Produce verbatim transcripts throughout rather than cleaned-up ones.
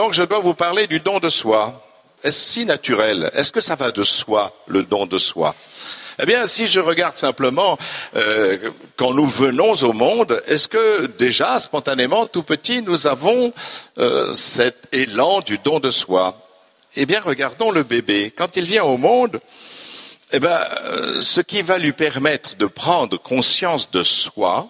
Donc je dois vous parler du don de soi. Est-ce si naturel? Est-ce que ça va de soi, le don de soi? Eh bien, si je regarde simplement, euh, quand nous venons au monde, est-ce que déjà, spontanément, tout petit, nous avons euh, cet élan du don de soi? Eh bien, regardons le bébé. Quand il vient au monde, eh bien, euh, ce qui va lui permettre de prendre conscience de soi,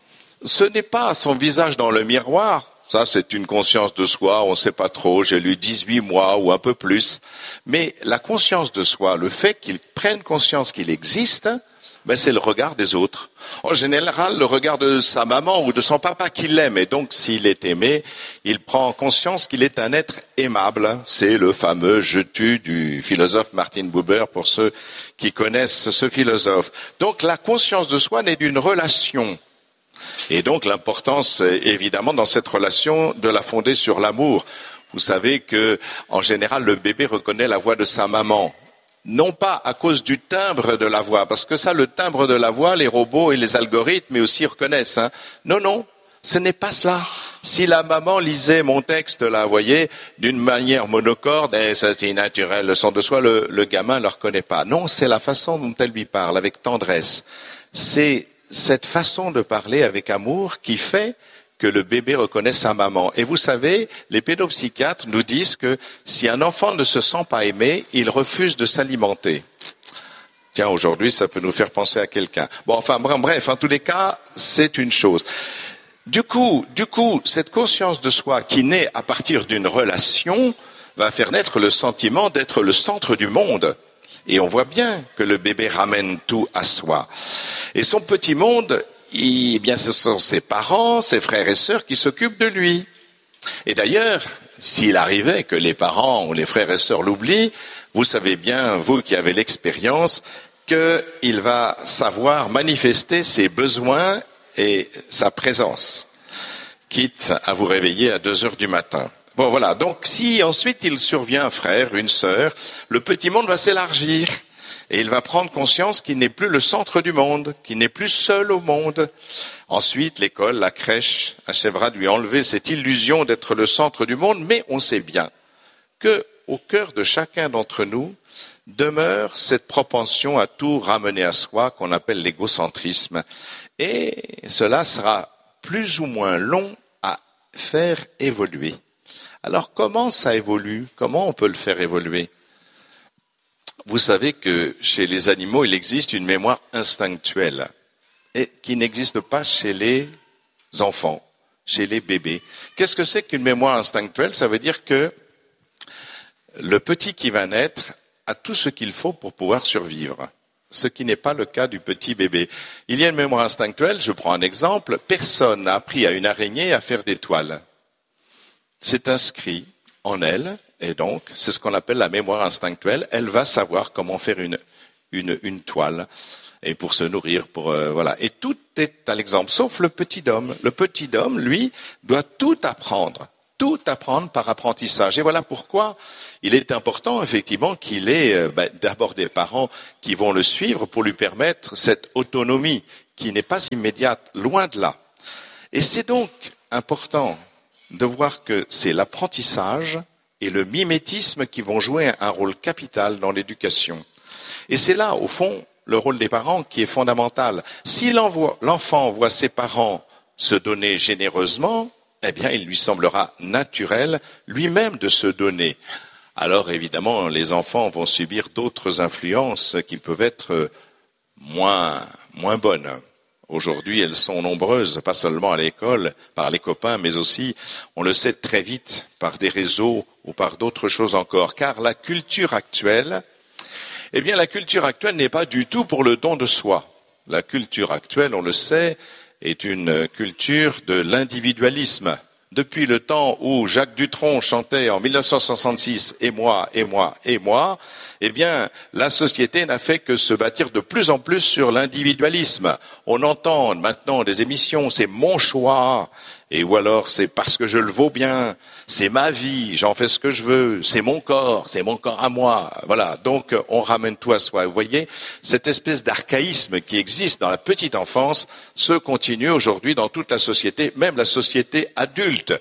ce n'est pas son visage dans le miroir. Ça, c'est une conscience de soi, on ne sait pas trop, j'ai lu dix-huit mois ou un peu plus. Mais la conscience de soi, le fait qu'il prenne conscience qu'il existe, ben c'est le regard des autres. En général, le regard de sa maman ou de son papa qui l'aime. Et donc, s'il est aimé, il prend conscience qu'il est un être aimable. C'est le fameux « je tue » du philosophe Martin Buber, pour ceux qui connaissent ce philosophe. Donc, la conscience de soi naît d'une relation. Et donc l'importance, évidemment, dans cette relation, de la fonder sur l'amour. Vous savez que, en général, le bébé reconnaît la voix de sa maman. Non pas à cause du timbre de la voix, parce que ça, le timbre de la voix, les robots et les algorithmes aussi reconnaissent. Hein. Non, non, ce n'est pas cela. Si la maman lisait mon texte, là, vous voyez, d'une manière monocorde, eh, ça c'est naturel, le son de soi, le, le gamin ne le reconnaît pas. Non, c'est la façon dont elle lui parle, avec tendresse. C'est cette façon de parler avec amour qui fait que le bébé reconnaît sa maman. Et vous savez, les pédopsychiatres nous disent que si un enfant ne se sent pas aimé, il refuse de s'alimenter. Tiens, aujourd'hui, ça peut nous faire penser à quelqu'un. Bon, enfin, bref, en tous les cas, c'est une chose. Du coup, du coup, cette conscience de soi qui naît à partir d'une relation va faire naître le sentiment d'être le centre du monde. Et on voit bien que le bébé ramène tout à soi. Et son petit monde, il, eh bien, ce sont ses parents, ses frères et sœurs qui s'occupent de lui. Et d'ailleurs, s'il arrivait que les parents ou les frères et sœurs l'oublient, vous savez bien, vous qui avez l'expérience, qu'il va savoir manifester ses besoins et sa présence, quitte à vous réveiller à deux heures du matin. Bon, voilà. Donc, si ensuite il survient un frère, une sœur, le petit monde va s'élargir et il va prendre conscience qu'il n'est plus le centre du monde, qu'il n'est plus seul au monde. Ensuite, l'école, la crèche achèvera de lui enlever cette illusion d'être le centre du monde, mais on sait bien que, au cœur de chacun d'entre nous, demeure cette propension à tout ramener à soi qu'on appelle l'égocentrisme. Et cela sera plus ou moins long à faire évoluer. Alors comment ça évolue? Comment on peut le faire évoluer? Vous savez que chez les animaux, il existe une mémoire instinctuelle et qui n'existe pas chez les enfants, chez les bébés. Qu'est-ce que c'est qu'une mémoire instinctuelle? Ça veut dire que le petit qui va naître a tout ce qu'il faut pour pouvoir survivre, ce qui n'est pas le cas du petit bébé. Il y a une mémoire instinctuelle, je prends un exemple, personne n'a appris à une araignée à faire des toiles. C'est inscrit en elle, et donc c'est ce qu'on appelle la mémoire instinctuelle. Elle va savoir comment faire une une, une toile, et pour se nourrir, pour euh, voilà. Et tout est à l'exemple, sauf le petit homme. Le petit homme, lui, doit tout apprendre, tout apprendre par apprentissage. Et voilà pourquoi il est important, effectivement, qu'il ait euh, ben, d'abord des parents qui vont le suivre pour lui permettre cette autonomie qui n'est pas immédiate, loin de là. Et c'est donc important de voir que c'est l'apprentissage et le mimétisme qui vont jouer un rôle capital dans l'éducation. Et c'est là, au fond, le rôle des parents qui est fondamental. Si l'enfant voit ses parents se donner généreusement, eh bien, il lui semblera naturel lui-même de se donner. Alors, évidemment, les enfants vont subir d'autres influences qui peuvent être moins, moins bonnes. Aujourd'hui, elles sont nombreuses, pas seulement à l'école, par les copains, mais aussi, on le sait très vite, par des réseaux ou par d'autres choses encore. Car la culture actuelle, eh bien, la culture actuelle n'est pas du tout pour le don de soi. La culture actuelle, on le sait, est une culture de l'individualisme. Depuis le temps où Jacques Dutronc chantait en mille neuf cent soixante-six « Et moi, et moi, et moi », eh bien, la société n'a fait que se bâtir de plus en plus sur l'individualisme. On entend maintenant des émissions « C'est mon choix » et ou alors « C'est parce que je le vaux bien »,« C'est ma vie, j'en fais ce que je veux »,« C'est mon corps, c'est mon corps à moi ». Voilà, donc on ramène tout à soi. Vous voyez, cette espèce d'archaïsme qui existe dans la petite enfance se continue aujourd'hui dans toute la société, même la société adulte.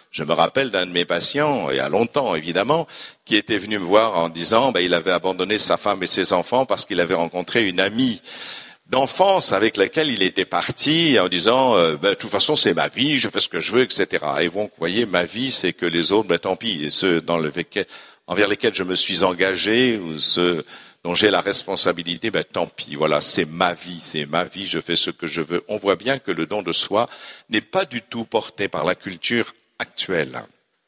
Je me rappelle d'un de mes patients, il y a longtemps évidemment, qui était venu me voir en disant ben, il avait abandonné sa femme et ses enfants parce qu'il avait rencontré une amie d'enfance avec laquelle il était parti en disant euh, ben, de toute façon c'est ma vie, je fais ce que je veux, et cetera. Et donc, vous voyez, ma vie c'est que les autres, ben tant pis, et ceux dans le, envers lesquels je me suis engagé ou ceux dont j'ai la responsabilité, ben tant pis, voilà, c'est ma vie, c'est ma vie, je fais ce que je veux. On voit bien que le don de soi n'est pas du tout porté par la culture actuelle.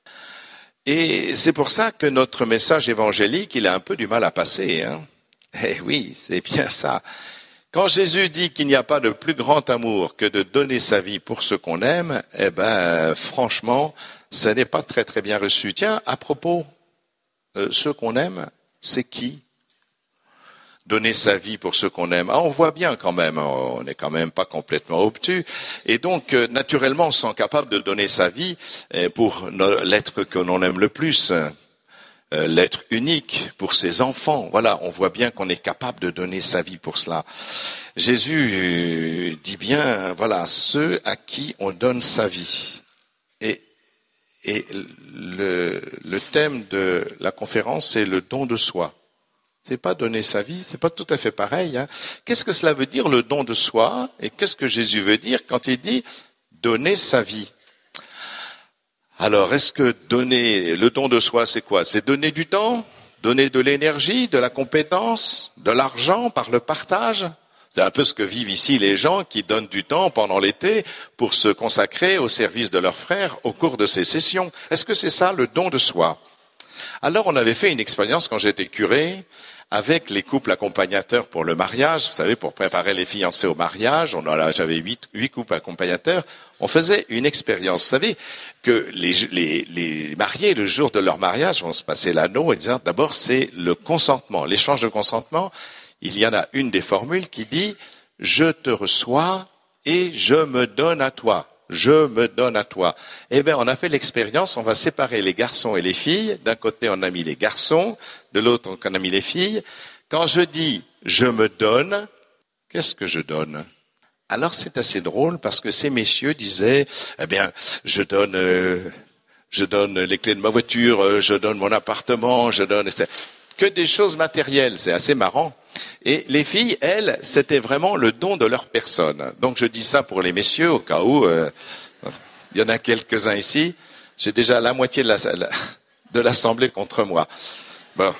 Et c'est pour ça que notre message évangélique, il a un peu du mal à passer. Hein. Eh oui, c'est bien ça. Quand Jésus dit qu'il n'y a pas de plus grand amour que de donner sa vie pour ce qu'on aime, eh ben, franchement, ça n'est pas très très bien reçu. Tiens, à propos, euh, ceux qu'on aime, c'est qui ? Donner sa vie pour ceux qu'on aime. Ah, on voit bien quand même, on n'est quand même pas complètement obtus. Et donc, euh, naturellement, on se sent capable de donner sa vie euh, pour no- l'être que l'on aime le plus, euh, l'être unique, pour ses enfants. Voilà, on voit bien qu'on est capable de donner sa vie pour cela. Jésus euh, dit bien, voilà, ceux à qui on donne sa vie. Et, et le, le thème de la conférence, c'est le don de soi. C'est pas donner sa vie, c'est pas tout à fait pareil. Hein. Qu'est-ce que cela veut dire, le don de soi? Et qu'est-ce que Jésus veut dire quand il dit donner sa vie? Alors, est-ce que donner le don de soi, c'est quoi? C'est donner du temps, donner de l'énergie, de la compétence, de l'argent par le partage? C'est un peu ce que vivent ici les gens qui donnent du temps pendant l'été pour se consacrer au service de leurs frères au cours de ces sessions. Est-ce que c'est ça, le don de soi? Alors, on avait fait une expérience quand j'étais curé avec les couples accompagnateurs pour le mariage. Vous savez, pour préparer les fiancés au mariage, on en a, j'avais huit, huit couples accompagnateurs. On faisait une expérience. Vous savez que les, les, les mariés, le jour de leur mariage, vont se passer l'anneau et dire, d'abord, c'est le consentement, l'échange de consentement. Il y en a une des formules qui dit « Je te reçois et je me donne à toi ». Je me donne à toi. Eh bien, on a fait l'expérience, on va séparer les garçons et les filles. D'un côté, on a mis les garçons, de l'autre, on a mis les filles. Quand je dis « je me donne », qu'est-ce que je donne? Alors, c'est assez drôle parce que ces messieurs disaient « eh bien, je donne, euh, je donne les clés de ma voiture, euh, je donne mon appartement, je donne… » que des choses matérielles, c'est assez marrant. Et les filles, elles, c'était vraiment le don de leur personne. Donc je dis ça pour les messieurs, au cas où, euh, il y en a quelques-uns ici, j'ai déjà la moitié de, la, de l'assemblée contre moi. Bon,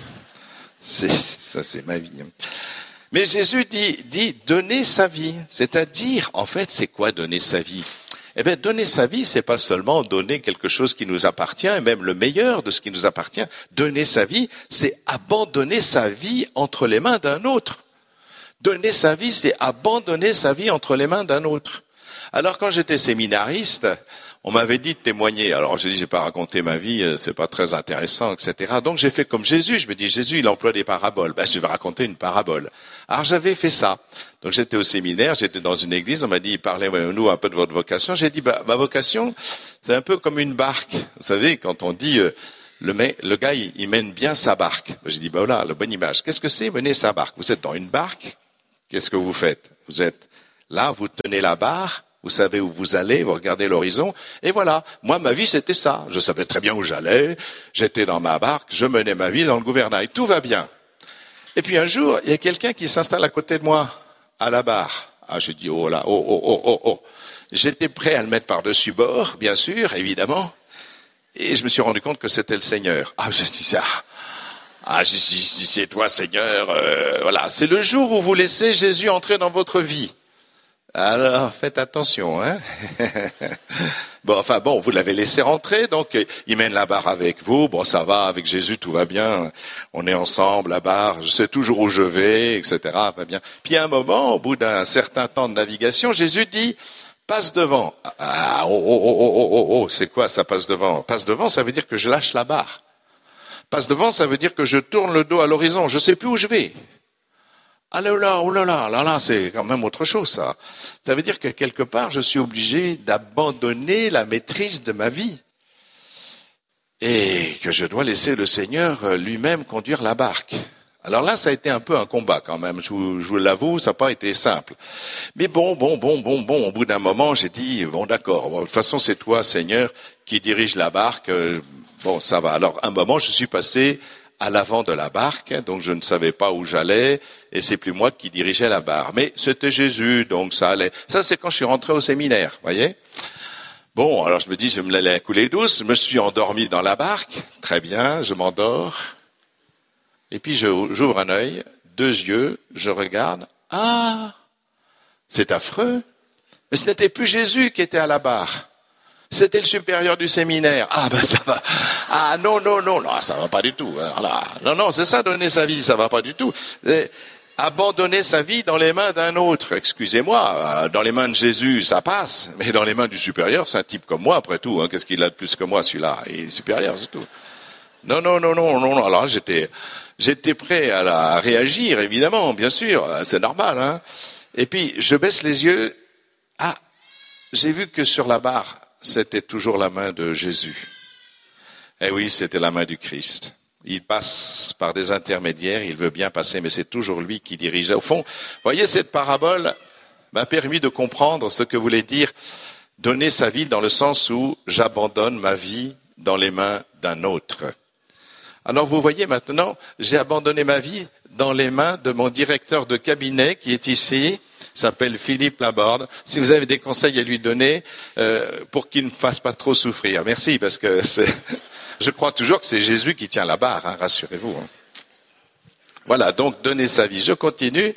c'est, ça c'est ma vie. Mais Jésus dit, dit donner sa vie, c'est-à-dire, en fait, c'est quoi donner sa vie? Eh bien, donner sa vie, c'est pas seulement donner quelque chose qui nous appartient, et même le meilleur de ce qui nous appartient. Donner sa vie, c'est abandonner sa vie entre les mains d'un autre. Donner sa vie, c'est abandonner sa vie entre les mains d'un autre. Alors, quand j'étais séminariste, on m'avait dit de témoigner. Alors, j'ai dit, j'ai pas raconté ma vie, c'est pas très intéressant, et cetera. Donc, j'ai fait comme Jésus. Je me dis, Jésus, il emploie des paraboles. Ben, je vais raconter une parabole. Alors, j'avais fait ça. Donc, j'étais au séminaire, j'étais dans une église. On m'a dit, parlez-nous un peu de votre vocation. J'ai dit, bah, ma vocation, c'est un peu comme une barque. Vous savez, quand on dit, euh, le, le gars, il, il mène bien sa barque. J'ai dit, bah voilà, la bonne image. Qu'est-ce que c'est mener sa barque? Vous êtes dans une barque. Qu'est-ce que vous faites? Vous êtes là, vous tenez la barre. Vous savez où vous allez, vous regardez l'horizon, et voilà. Moi, ma vie, c'était ça. Je savais très bien où j'allais, j'étais dans ma barque, je menais ma vie dans le gouvernail, tout va bien. Et puis un jour, il y a quelqu'un qui s'installe à côté de moi, à la barre. Ah, j'ai dit, oh là, oh, oh, oh, oh, oh. J'étais prêt à le mettre par-dessus bord, bien sûr, évidemment, et je me suis rendu compte que c'était le Seigneur. Ah, je dis ça. Ah, je dis, c'est toi, Seigneur, euh, voilà. C'est le jour où vous laissez Jésus entrer dans votre vie. Alors, faites attention, hein. Bon, enfin bon, vous l'avez laissé rentrer, donc il mène la barre avec vous. Bon, ça va, avec Jésus, tout va bien. On est ensemble, la barre, je sais toujours où je vais, et cetera. Va bien. Puis à un moment, au bout d'un certain temps de navigation, Jésus dit, passe devant. Ah, oh, oh, oh, oh, oh, oh, c'est quoi ça, passe devant? Passe devant, ça veut dire que je lâche la barre. Passe devant, ça veut dire que je tourne le dos à l'horizon. Je sais plus où je vais. Ah là là, oh là là, là là, c'est quand même autre chose, ça. Ça veut dire que quelque part, je suis obligé d'abandonner la maîtrise de ma vie. Et que je dois laisser le Seigneur lui-même conduire la barque. Alors là, ça a été un peu un combat quand même, je vous, je vous l'avoue, ça n'a pas été simple. Mais bon, bon, bon, bon, bon, au bout d'un moment, j'ai dit, bon d'accord, bon, de toute façon c'est toi, Seigneur, qui dirige la barque, euh, bon ça va. Alors un moment, je suis passé à l'avant de la barque, donc je ne savais pas où j'allais, et c'est plus moi qui dirigeais la barque. Mais c'était Jésus, donc ça allait. Ça c'est quand je suis rentré au séminaire, voyez. Bon, alors je me dis, je vais me la couler douce, je me suis endormi dans la barque, très bien, je m'endors. Et puis je, j'ouvre un œil, deux yeux, je regarde. Ah, c'est affreux. Mais ce n'était plus Jésus qui était à la barre. C'était le supérieur du séminaire. Ah ben ça va. Ah non, non, non, non, ça va pas du tout. Alors là, non, non, c'est ça, donner sa vie, ça va pas du tout. Et abandonner sa vie dans les mains d'un autre. Excusez-moi, dans les mains de Jésus, ça passe. Mais dans les mains du supérieur, c'est un type comme moi, après tout. Hein. Qu'est-ce qu'il a de plus que moi, celui-là? Il est supérieur, c'est tout. Non, non, non, non, non, non. Alors j'étais, j'étais prêt à, la, à réagir, évidemment, bien sûr, c'est normal. Hein. Et puis je baisse les yeux. Ah, j'ai vu que sur la barre, c'était toujours la main de Jésus. Eh oui, c'était la main du Christ. Il passe par des intermédiaires, il veut bien passer, mais c'est toujours lui qui dirige. Au fond, voyez, cette parabole m'a permis de comprendre ce que voulait dire donner sa vie dans le sens où j'abandonne ma vie dans les mains d'un autre. Alors vous voyez maintenant, j'ai abandonné ma vie dans les mains de mon directeur de cabinet qui est ici, s'appelle Philippe Laborde. Si vous avez des conseils à lui donner euh, pour qu'il ne fasse pas trop souffrir. Merci, parce que c'est... je crois toujours que c'est Jésus qui tient la barre, hein, rassurez-vous. Hein. Voilà, donc donner sa vie. Je continue.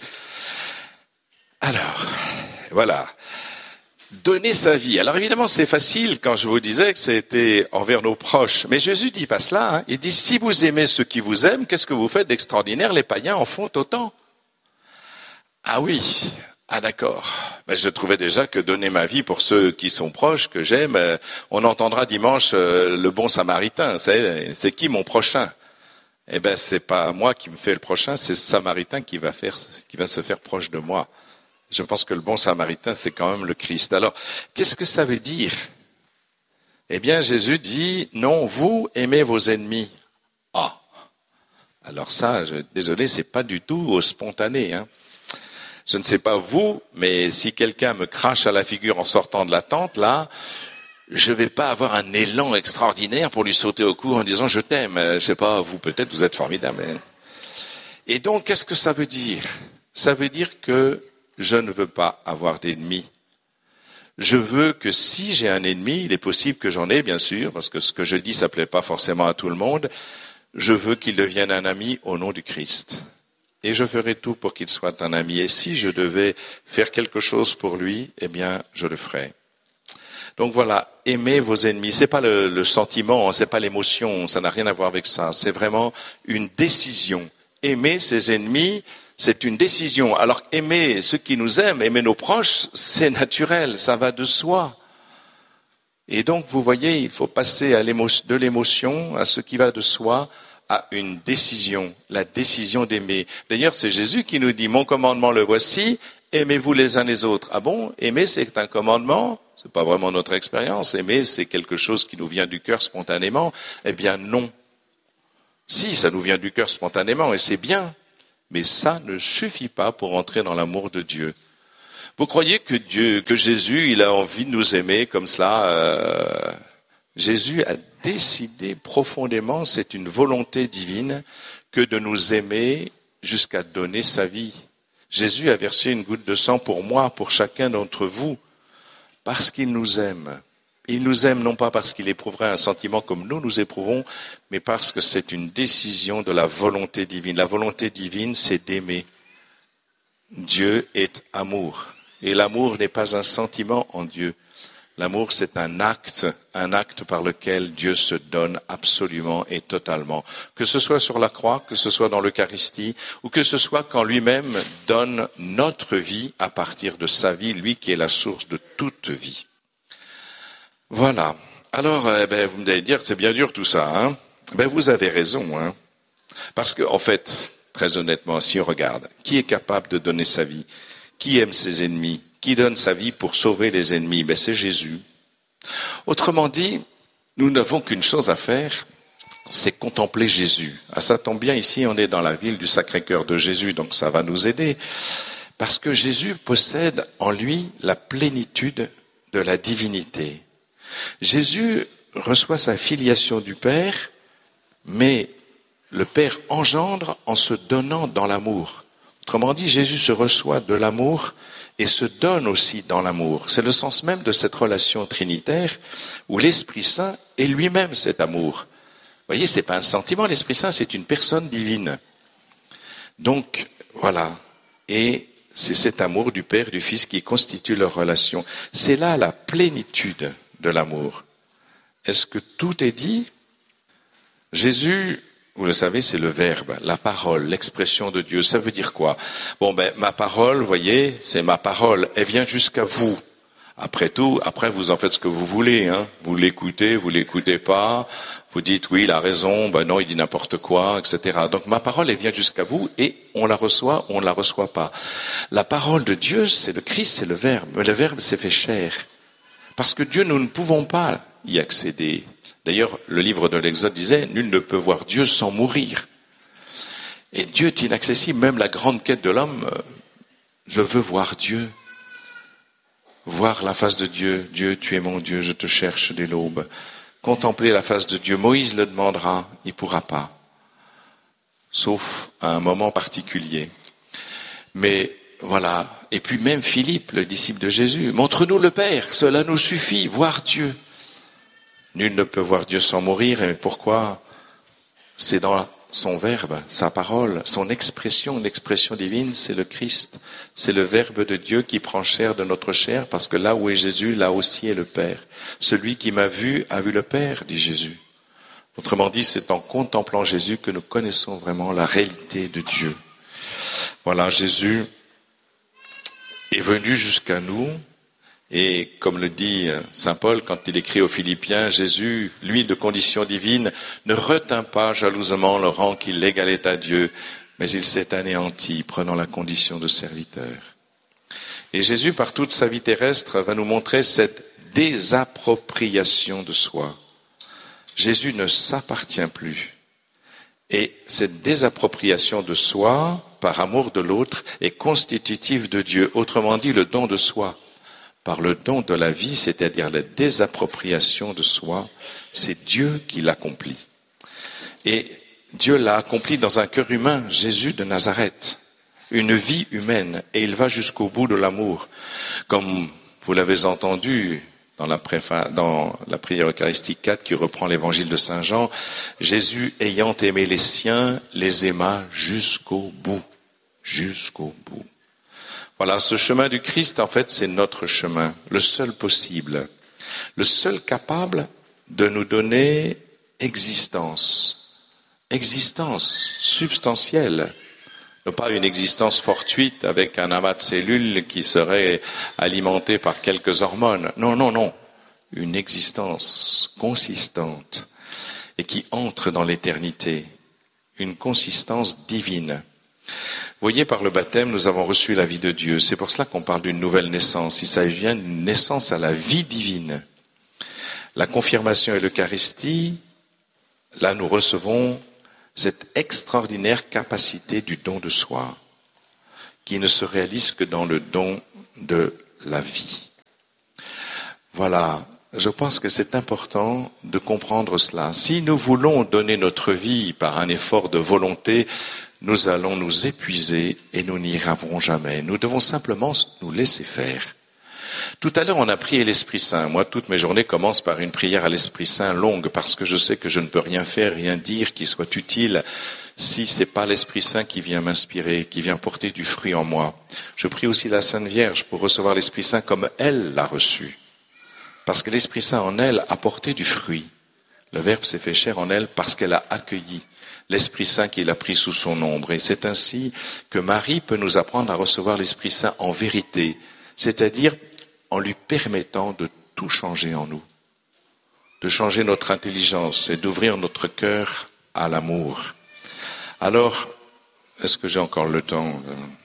Alors, voilà. Donner sa vie. Alors évidemment, c'est facile quand je vous disais que c'était envers nos proches. Mais Jésus dit pas cela. Hein. Il dit, si vous aimez ceux qui vous aiment, qu'est-ce que vous faites d'extraordinaire? Les païens en font autant. Ah oui, ah d'accord. Ben, je trouvais déjà que donner ma vie pour ceux qui sont proches, que j'aime, euh, on entendra dimanche euh, le bon samaritain. C'est, c'est qui mon prochain? Eh ben, c'est pas moi qui me fais le prochain, c'est ce samaritain qui va faire, qui va se faire proche de moi. Je pense que le bon samaritain, c'est quand même le Christ. Alors, qu'est-ce que ça veut dire? Eh bien, Jésus dit, non, vous aimez vos ennemis. Ah. Alors ça, je, désolé, c'est pas du tout spontané, hein. Je ne sais pas vous, mais si quelqu'un me crache à la figure en sortant de la tente, là, je vais pas avoir un élan extraordinaire pour lui sauter au cou en disant je t'aime. Je sais pas, vous peut-être, vous êtes formidable. Mais... Et donc, qu'est-ce que ça veut dire? Ça veut dire que je ne veux pas avoir d'ennemis. Je veux que si j'ai un ennemi, il est possible que j'en ai, bien sûr, parce que ce que je dis, ça plaît pas forcément à tout le monde. Je veux qu'il devienne un ami au nom du Christ. Et je ferai tout pour qu'il soit un ami. Et si je devais faire quelque chose pour lui, eh bien, je le ferai. Donc voilà, aimez vos ennemis. C'est pas le, le sentiment, c'est pas l'émotion, ça n'a rien à voir avec ça. C'est vraiment une décision. Aimer ses ennemis, c'est une décision. Alors aimer ceux qui nous aiment, aimer nos proches, c'est naturel, ça va de soi. Et donc, vous voyez, il faut passer à l'émotion, de l'émotion à ce qui va de soi, à une décision, la décision d'aimer. D'ailleurs, c'est Jésus qui nous dit, mon commandement le voici, aimez-vous les uns les autres. Ah bon, aimer c'est un commandement? C'est pas vraiment notre expérience. Aimer c'est quelque chose qui nous vient du cœur spontanément. Eh bien non. Si, ça nous vient du cœur spontanément et c'est bien. Mais ça ne suffit pas pour entrer dans l'amour de Dieu. Vous croyez que Dieu, que Jésus, il a envie de nous aimer comme cela? euh... Jésus a décidé profondément, c'est une volonté divine, que de nous aimer jusqu'à donner sa vie. Jésus a versé une goutte de sang pour moi, pour chacun d'entre vous, parce qu'il nous aime. Il nous aime non pas parce qu'il éprouverait un sentiment comme nous nous éprouvons, mais parce que c'est une décision de la volonté divine. La volonté divine, c'est d'aimer. Dieu est amour. Et l'amour n'est pas un sentiment en Dieu. L'amour, c'est un acte, un acte par lequel Dieu se donne absolument et totalement. Que ce soit sur la croix, que ce soit dans l'Eucharistie, ou que ce soit quand lui-même donne notre vie à partir de sa vie, lui qui est la source de toute vie. Voilà. Alors, eh ben, vous allez dire, c'est bien dur tout ça, hein? Ben, vous avez raison, hein? Parce que, en fait, très honnêtement, si on regarde, qui est capable de donner sa vie? Qui aime ses ennemis? Qui donne sa vie pour sauver les ennemis? Ben, c'est Jésus. Autrement dit, nous n'avons qu'une chose à faire, c'est contempler Jésus. Ah, ça tombe bien, ici on est dans la ville du Sacré-Cœur de Jésus, donc ça va nous aider. Parce que Jésus possède en lui la plénitude de la divinité. Jésus reçoit sa filiation du Père, mais le Père engendre en se donnant dans l'amour. Autrement dit, Jésus se reçoit de l'amour et se donne aussi dans l'amour. C'est le sens même de cette relation trinitaire où l'Esprit Saint est lui-même cet amour. Vous voyez, c'est pas un sentiment, l'Esprit Saint, c'est une personne divine. Donc, voilà. Et c'est cet amour du Père et du Fils qui constitue leur relation. C'est là la plénitude de l'amour. Est-ce que tout est dit? Jésus, vous le savez, c'est le verbe, la parole, l'expression de Dieu. Ça veut dire quoi? Bon, ben, ma parole, vous voyez, c'est ma parole. Elle vient jusqu'à vous. Après tout, après, vous en faites ce que vous voulez, hein. Vous l'écoutez, vous l'écoutez pas. Vous dites, oui, il a raison, ben non, il dit n'importe quoi, et cetera. Donc, ma parole, elle vient jusqu'à vous et on la reçoit ou on ne la reçoit pas. La parole de Dieu, c'est le Christ, c'est le verbe. Le verbe s'est fait chair. Parce que Dieu, nous ne pouvons pas y accéder. D'ailleurs, le livre de l'Exode disait, nul ne peut voir Dieu sans mourir. Et Dieu est inaccessible. Même la grande quête de l'homme, je veux voir Dieu. Voir la face de Dieu. Dieu, tu es mon Dieu, je te cherche dès l'aube. Contempler la face de Dieu. Moïse le demandera, il ne pourra pas. Sauf à un moment particulier. Mais voilà. Et puis même Philippe, le disciple de Jésus, montre-nous le Père, cela nous suffit, voir Dieu. Nul ne peut voir Dieu sans mourir, et pourquoi? C'est dans son verbe, sa parole, son expression, l'expression divine, c'est le Christ. C'est le verbe de Dieu qui prend chair de notre chair, parce que là où est Jésus, là aussi est le Père. Celui qui m'a vu a vu le Père, dit Jésus. Autrement dit, c'est en contemplant Jésus que nous connaissons vraiment la réalité de Dieu. Voilà, Jésus est venu jusqu'à nous. Et comme le dit saint Paul quand il écrit aux Philippiens, Jésus, lui de condition divine, ne retint pas jalousement le rang qui l'égalait à Dieu, mais il s'est anéanti, prenant la condition de serviteur. Et Jésus, par toute sa vie terrestre, va nous montrer cette désappropriation de soi. Jésus ne s'appartient plus. Et cette désappropriation de soi, par amour de l'autre, est constitutive de Dieu, autrement dit le don de soi. Par le don de la vie, c'est-à-dire la désappropriation de soi, c'est Dieu qui l'accomplit. Et Dieu l'a accompli dans un cœur humain, Jésus de Nazareth, une vie humaine, et il va jusqu'au bout de l'amour. Comme vous l'avez entendu dans la, préfa, dans la prière eucharistique quatre qui reprend l'évangile de Saint Jean, Jésus ayant aimé les siens, les aima jusqu'au bout, jusqu'au bout. Voilà, ce chemin du Christ, en fait, c'est notre chemin, le seul possible, le seul capable de nous donner existence, existence substantielle, non pas une existence fortuite avec un amas de cellules qui serait alimenté par quelques hormones. Non, non, non, une existence consistante et qui entre dans l'éternité, une consistance divine. Vous voyez, par le baptême, nous avons reçu la vie de Dieu. C'est pour cela qu'on parle d'une nouvelle naissance. Il s'agit bien d'une naissance à la vie divine. La confirmation et l'Eucharistie, là, nous recevons cette extraordinaire capacité du don de soi, qui ne se réalise que dans le don de la vie. Voilà. Je pense que c'est important de comprendre cela. Si nous voulons donner notre vie par un effort de volonté, nous allons nous épuiser et nous n'y arriverons jamais. Nous devons simplement nous laisser faire. Tout à l'heure, on a prié l'Esprit Saint. Moi, toutes mes journées commencent par une prière à l'Esprit Saint longue, parce que je sais que je ne peux rien faire, rien dire qui soit utile si c'est pas l'Esprit Saint qui vient m'inspirer, qui vient porter du fruit en moi. Je prie aussi la Sainte Vierge pour recevoir l'Esprit Saint comme elle l'a reçu. Parce que l'Esprit Saint en elle a porté du fruit. Le Verbe s'est fait chair en elle parce qu'elle a accueilli l'Esprit Saint qu'il a pris sous son ombre. Et c'est ainsi que Marie peut nous apprendre à recevoir l'Esprit Saint en vérité, c'est-à-dire en lui permettant de tout changer en nous, de changer notre intelligence et d'ouvrir notre cœur à l'amour. Alors, est-ce que j'ai encore le temps?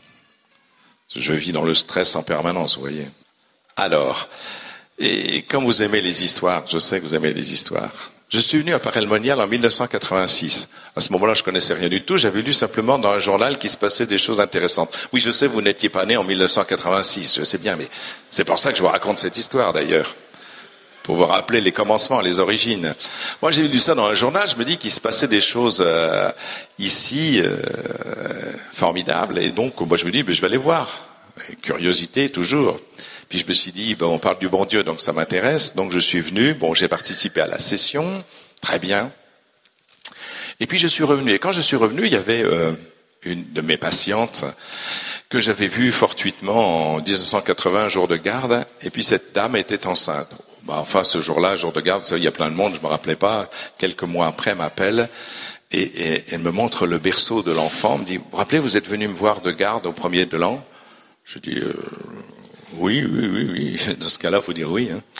Je vis dans le stress en permanence, vous voyez. Alors, et comme vous aimez les histoires, je sais que vous aimez les histoires, Je suis venu à Paray-le-Monial en mille neuf cent quatre-vingt-six. À ce moment-là, je connaissais rien du tout. J'avais lu simplement dans un journal qu'il se passait des choses intéressantes. Oui, je sais, vous n'étiez pas né en mille neuf cent quatre-vingt-six, je sais bien, mais c'est pour ça que je vous raconte cette histoire d'ailleurs. Pour vous rappeler les commencements, les origines. Moi, j'ai lu ça dans un journal, je me dis qu'il se passait des choses euh, ici euh, formidables. Et donc, moi, je me dis, ben, je vais aller voir. Curiosité, toujours. Puis je me suis dit, ben, on parle du bon Dieu, donc ça m'intéresse. Donc je suis venu, bon, j'ai participé à la session, très bien. Et puis je suis revenu. Et quand je suis revenu, il y avait euh, une de mes patientes que j'avais vue fortuitement en dix-neuf cent quatre-vingts, jour de garde. Et puis cette dame était enceinte. Ben, enfin, ce jour-là, jour de garde, il y a plein de monde, je me rappelais pas. Quelques mois après, elle m'appelle et, et elle me montre le berceau de l'enfant. Elle me dit, vous vous rappelez, vous êtes venu me voir de garde au premier de l'an? Je dis, euh, oui, oui, oui, oui. Dans ce cas-là, il faut dire oui. Hein.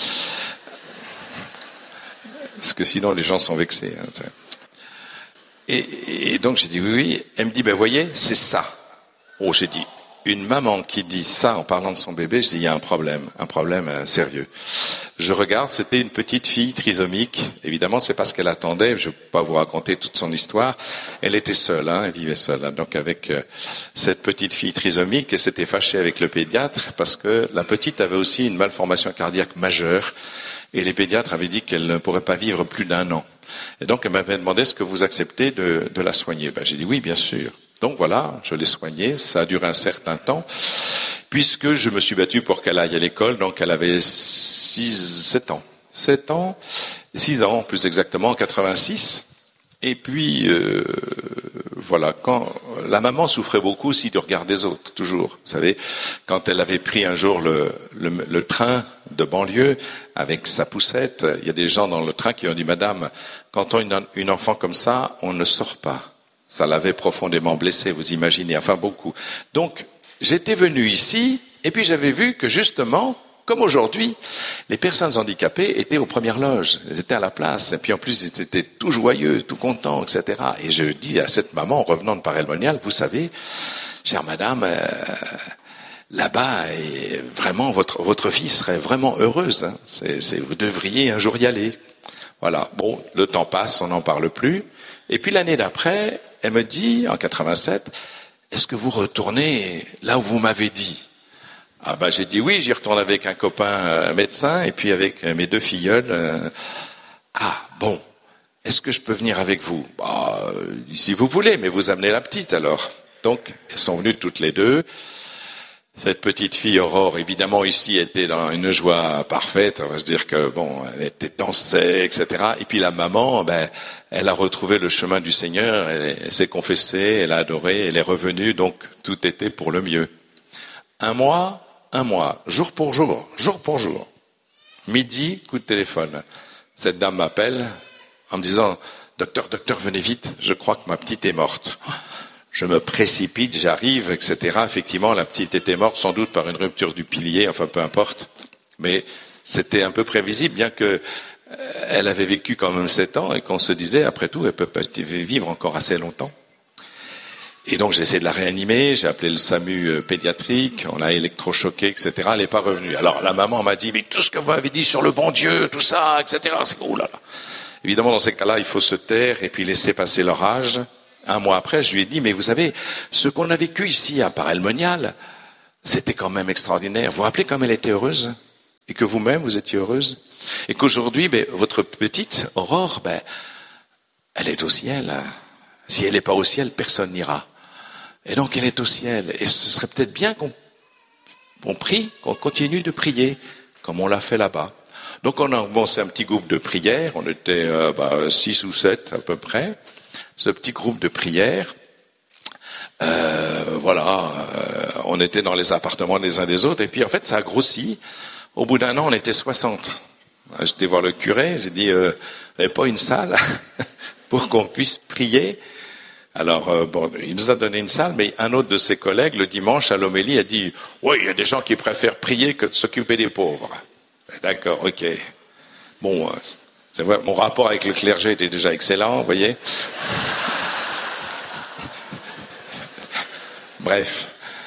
Parce que sinon, les gens sont vexés. Hein, et, et donc, j'ai dit oui, oui. Elle me dit, ben voyez, c'est ça. Oh, j'ai dit, une maman qui dit ça en parlant de son bébé, je dis, il y a un problème, un problème euh, sérieux. Je regarde, c'était une petite fille trisomique. Évidemment, c'est pas ce qu'elle attendait. Je ne vais pas vous raconter toute son histoire. Elle était seule, hein, elle vivait seule. Hein, donc avec euh, cette petite fille trisomique, elle s'était fâchée avec le pédiatre parce que la petite avait aussi une malformation cardiaque majeure et les pédiatres avaient dit qu'elle ne pourrait pas vivre plus d'un an. Et donc elle m'avait demandé est-ce que vous acceptez de, de la soigner. Ben, j'ai dit oui, bien sûr. Donc voilà, je l'ai soignée, ça a duré un certain temps, puisque je me suis battu pour qu'elle aille à l'école, donc elle avait six, sept ans. Sept ans, six ans plus exactement, en quatre-vingt-six. Et puis, euh, voilà, quand la maman souffrait beaucoup aussi du regard des autres, toujours. Vous savez, quand elle avait pris un jour le, le, le train de banlieue avec sa poussette, il y a des gens dans le train qui ont dit, Madame, quand on a une, une enfant comme ça, on ne sort pas. Ça l'avait profondément blessée, vous imaginez, enfin beaucoup. Donc, j'étais venu ici, et puis j'avais vu que justement, comme aujourd'hui, les personnes handicapées étaient aux premières loges, elles étaient à la place, et puis en plus, ils étaient tout joyeux, tout contents, et cetera. Et je dis à cette maman, en revenant de Paray-le-Monial, vous savez, chère madame, euh, là-bas, et vraiment, votre, votre fille serait vraiment heureuse. Hein. C'est, c'est, vous devriez un jour y aller. Voilà. Bon, le temps passe, on n'en parle plus. Et puis l'année d'après, elle me dit, en quatre-vingt-sept, est-ce que vous retournez là où vous m'avez dit? Ah ben j'ai dit oui, j'y retourne avec un copain euh, médecin et puis avec euh, mes deux filleuls. Euh, ah bon, est-ce que je peux venir avec vous? Bah, euh, si vous voulez, mais vous amenez la petite alors. Donc elles sont venues toutes les deux. Cette petite fille Aurore, évidemment ici, était dans une joie parfaite. On va se dire que bon, elle était dansée, et cetera. Et puis la maman, ben, elle a retrouvé le chemin du Seigneur. Elle, elle s'est confessée, elle a adoré, elle est revenue. Donc tout était pour le mieux. Un mois, un mois, jour pour jour, jour pour jour. Midi, coup de téléphone. Cette dame m'appelle en me disant, docteur, docteur, venez vite. Je crois que ma petite est morte. Je me précipite, j'arrive, et cetera. Effectivement, la petite était morte, sans doute par une rupture du pilier, enfin peu importe. Mais c'était un peu prévisible, bien que euh, elle avait vécu quand même sept ans et qu'on se disait, après tout, elle peut vivre encore assez longtemps. Et donc j'ai essayé de la réanimer, j'ai appelé le SAMU pédiatrique, on l'a électrochoqué, et cetera. Elle n'est pas revenue. Alors la maman m'a dit, mais tout ce que vous avez dit sur le bon Dieu, tout ça, et cetera. C'est oh là là. Évidemment, dans ces cas-là, il faut se taire et puis laisser passer l'orage. Un mois après, je lui ai dit, mais vous savez, ce qu'on a vécu ici à Paray-le-Monial, c'était quand même extraordinaire. Vous vous rappelez comme elle était heureuse? Et que vous-même, vous étiez heureuse? Et qu'aujourd'hui, ben, votre petite Aurore, ben, elle est au ciel. Si elle n'est pas au ciel, personne n'ira. Et donc, elle est au ciel. Et ce serait peut-être bien qu'on, qu'on prie, qu'on continue de prier, comme on l'a fait là-bas. Donc, on a commencé un petit groupe de prière. On était euh, bah, six ou sept à peu près. Ce petit groupe de prière, euh, voilà, euh, on était dans les appartements des uns des autres, et puis en fait ça a grossi. Au bout d'un an, on était soixante. J'étais voir le curé, j'ai dit, euh, il n'y avait pas une salle pour qu'on puisse prier. Alors euh, bon, il nous a donné une salle, mais un autre de ses collègues le dimanche à l'homélie a dit, oui, il y a des gens qui préfèrent prier que de s'occuper des pauvres. D'accord, ok. Bon. Euh, C'est vrai, mon rapport avec le clergé était déjà excellent, vous voyez. Bref.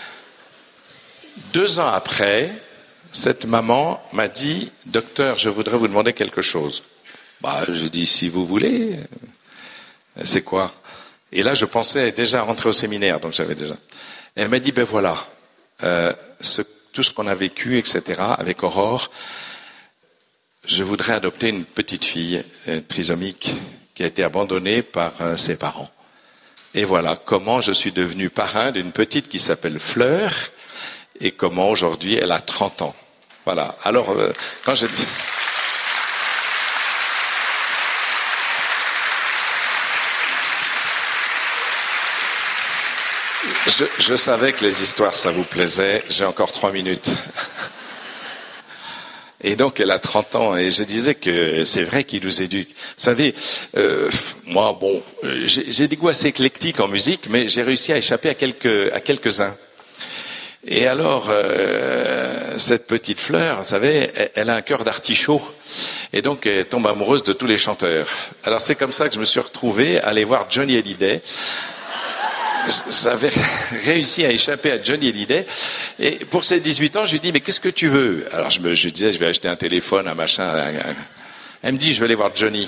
Deux ans après, cette maman m'a dit, docteur, je voudrais vous demander quelque chose. Bah, je dis, si vous voulez. C'est quoi? Et là, je pensais déjà rentrer au séminaire, donc j'avais déjà. Et elle m'a dit, ben voilà, euh, ce, tout ce qu'on a vécu, et cetera, avec Aurore, je voudrais adopter une petite fille euh, trisomique qui a été abandonnée par euh, ses parents. Et voilà comment je suis devenu parrain d'une petite qui s'appelle Fleur, et comment aujourd'hui elle a trente ans. Voilà. Alors, euh, quand je dis... Je, je savais que les histoires, ça vous plaisait. J'ai encore trois minutes. Et donc, elle a trente ans. Et je disais que c'est vrai qu'il nous éduque. Vous savez, euh, moi, bon, j'ai, j'ai des goûts assez éclectiques en musique, mais j'ai réussi à échapper à quelques, à quelques-uns. Et alors, euh, cette petite Fleur, vous savez, elle, elle a un cœur d'artichaut. Et donc, elle tombe amoureuse de tous les chanteurs. Alors, c'est comme ça que je me suis retrouvé à aller voir Johnny Hallyday. J'avais réussi à échapper à Johnny Hallyday. Et pour ses dix-huit ans, je lui dis, mais qu'est-ce que tu veux? Alors, je me je disais, je vais acheter un téléphone, un machin. Un, un. Elle me dit, je vais aller voir Johnny.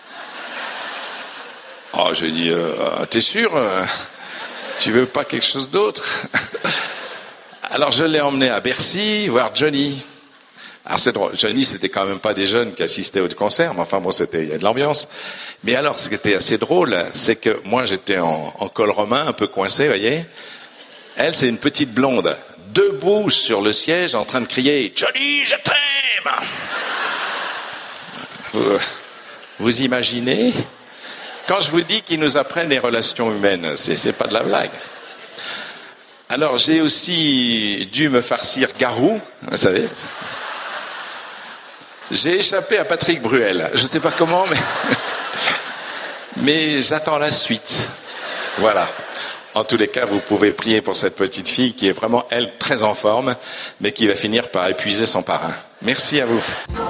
Oh, je lui dis, euh, t'es sûr? Tu veux pas quelque chose d'autre? Alors, je l'ai emmené à Bercy, voir Johnny. Alors, c'est drôle. Johnny, c'était quand même pas des jeunes qui assistaient au concert, mais enfin, bon, c'était, il y a de l'ambiance. Mais alors, ce qui était assez drôle, c'est que moi, j'étais en, en col romain, un peu coincé, vous voyez. Elle, c'est une petite blonde, debout sur le siège, en train de crier, Johnny, je t'aime! Vous, vous imaginez? Quand je vous dis qu'ils nous apprennent les relations humaines, c'est, c'est pas de la blague. Alors, j'ai aussi dû me farcir Garou, vous savez. J'ai échappé à Patrick Bruel. Je ne sais pas comment, mais... mais j'attends la suite. Voilà. En tous les cas, vous pouvez prier pour cette petite fille qui est vraiment, elle, très en forme, mais qui va finir par épuiser son parrain. Merci à vous.